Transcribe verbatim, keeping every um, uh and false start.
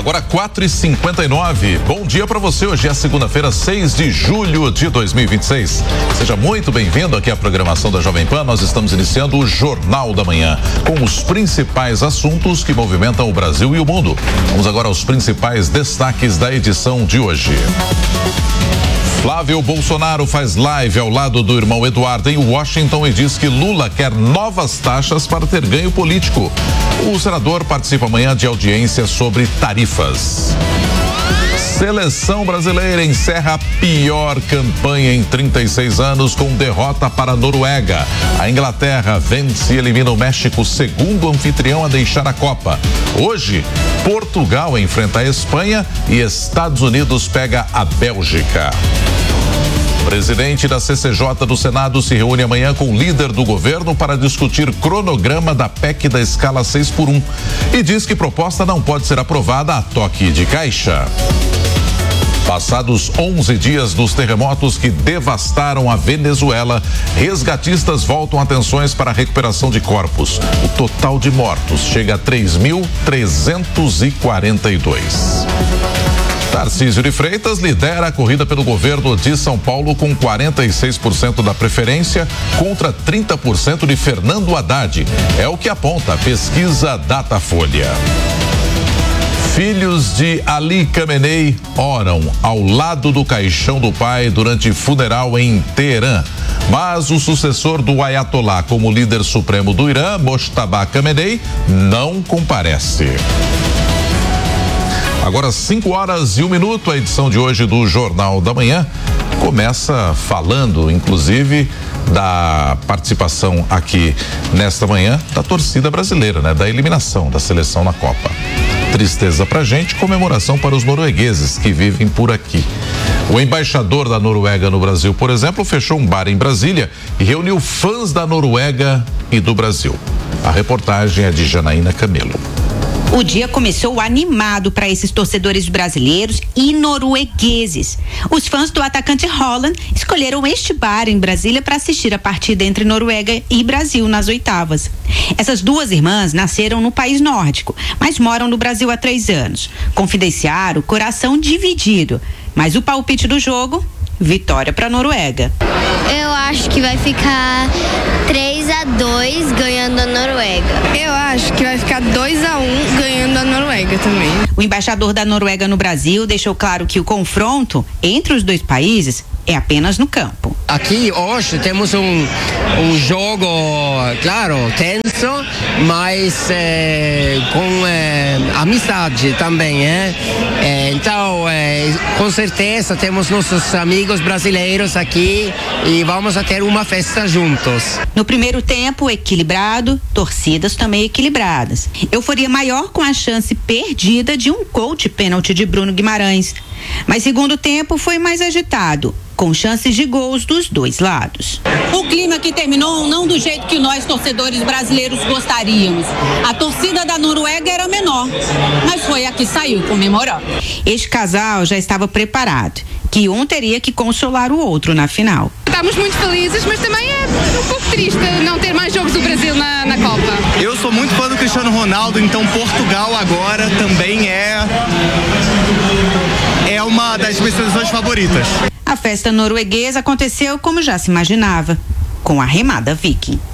Agora quatro e cinquenta e nove. Bom dia para você. Hoje é segunda-feira, seis de julho de dois mil e vinte e seis. Seja muito bem-vindo aqui à programação da Jovem Pan. Nós estamos iniciando o Jornal da Manhã com os principais assuntos que movimentam o Brasil e o mundo. Vamos agora aos principais destaques da edição de hoje. Flávio Bolsonaro faz live ao lado do irmão Eduardo em Washington e diz que Lula quer novas taxas para ter ganho político. O senador participa amanhã de audiência sobre tarifas. Seleção brasileira encerra a pior campanha em trinta e seis anos com derrota para a Noruega. A Inglaterra vence e elimina o México, segundo anfitrião a deixar a Copa. Hoje, Portugal enfrenta a Espanha e Estados Unidos pega a Bélgica. O presidente da C C J do Senado se reúne amanhã com o líder do governo para discutir cronograma da P E C da escala seis por um e diz que proposta não pode ser aprovada a toque de caixa. Passados onze dias dos terremotos que devastaram a Venezuela, resgatistas voltam atenções para a recuperação de corpos. O total de mortos chega a três mil trezentos e quarenta e dois. Tarcísio de Freitas lidera a corrida pelo governo de São Paulo com quarenta e seis por cento da preferência contra trinta por cento de Fernando Haddad. É o que aponta a pesquisa Datafolha. Filhos de Ali Khamenei oram ao lado do caixão do pai durante funeral em Teherã. Mas o sucessor do Ayatollah como líder supremo do Irã, Mojtaba Khamenei, não comparece. Agora cinco horas e um minuto, a edição de hoje do Jornal da Manhã começa falando, inclusive, da participação aqui nesta manhã da torcida brasileira, né? Da eliminação da seleção na Copa. Tristeza pra gente, comemoração para os noruegueses que vivem por aqui. O embaixador da Noruega no Brasil, por exemplo, fechou um bar em Brasília e reuniu fãs da Noruega e do Brasil. A reportagem é de Janaína Camelo. O dia começou animado para esses torcedores brasileiros e noruegueses. Os fãs do atacante Haaland escolheram este bar em Brasília para assistir a partida entre Noruega e Brasil nas oitavas. Essas duas irmãs nasceram no país nórdico, mas moram no Brasil há três anos. Confidenciaram o coração dividido, mas o palpite do jogo, vitória para a Noruega. Eu acho que vai ficar três a dois ganhando a Noruega. Eu acho que vai ficar dois a um ganhando a Noruega também. O embaixador da Noruega no Brasil deixou claro que o confronto entre os dois países é apenas no campo. Aqui hoje temos um, um jogo, claro, tenso, mas é, com é, amizade também, é? é então, é, com certeza temos nossos amigos brasileiros aqui e vamos a ter uma festa juntos. No primeiro tempo, equilibrado, torcidas também equilibradas. Euforia maior com a chance perdida de um gol de pênalti de Bruno Guimarães. Mas segundo tempo foi mais agitado, com chances de gols dos dois lados. O clima que terminou não do jeito que nós, torcedores brasileiros, gostaríamos. A torcida da Noruega era menor, mas foi a que saiu comemorando. Este casal já estava preparado, que um teria que consolar o outro na final. Estamos muito felizes, mas também é um pouco triste não ter mais jogos do Brasil na, na Copa. Eu sou muito fã do Cristiano Ronaldo, então Portugal agora também é... é uma das minhas seleções favoritas. A festa norueguesa aconteceu como já se imaginava, com a remada Viking.